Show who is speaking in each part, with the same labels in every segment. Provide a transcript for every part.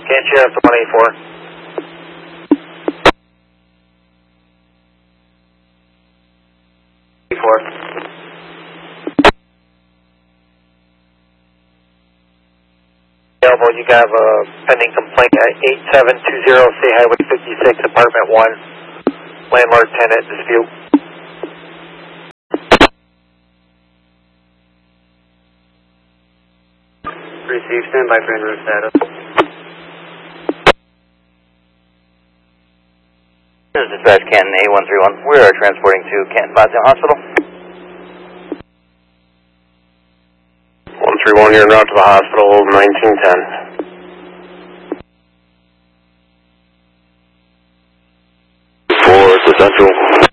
Speaker 1: Can't share up to 184. Available, you have a pending complaint at 8720 State Highway 56, Apartment 1, landlord-tenant dispute.
Speaker 2: Receive, stand by for en route status.
Speaker 3: This is dispatch Canton A131. We are transporting to Canton Potsdam Hospital.
Speaker 1: 131, you're en route to the hospital, 1910.
Speaker 4: It's the central.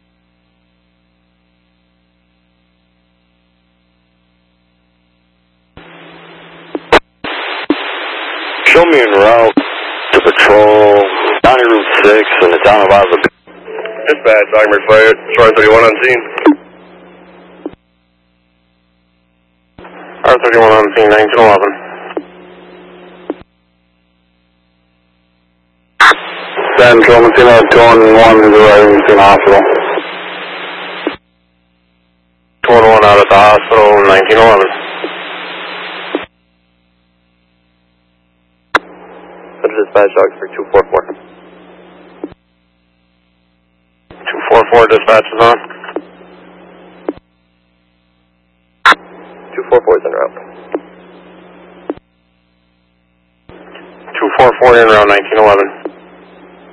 Speaker 4: Show me en route to patrol County Route 6 in the town of Oslo.
Speaker 1: Dispatch, Ogmer Fire, R31 on scene. R31 on scene, 1911.
Speaker 4: Central, Messina 211 is arriving to the hospital.
Speaker 1: 211 out at the hospital, 1911.
Speaker 3: Dispatch Oxford 244.
Speaker 1: 244 dispatch is on.
Speaker 3: 244 is en route.
Speaker 1: 244 in route 1911.